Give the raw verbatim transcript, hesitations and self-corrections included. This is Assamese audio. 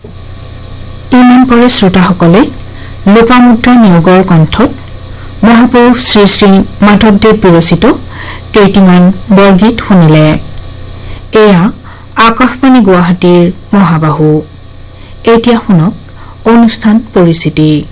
ইমান পৰে শ্ৰোতাসকলে লোপামুদ্ৰা নিয়োগৰ কণ্ঠত মহাপুৰুষ শ্ৰী শ্ৰী মাধৱদেৱ বিৰচিত কেইটিমান বৰগীত শুনিলে। এয়া আকাশবাণী গুৱাহাটীৰ মহাবাহু। এতিয়া শুনক অনুষ্ঠান পৰিচিতি।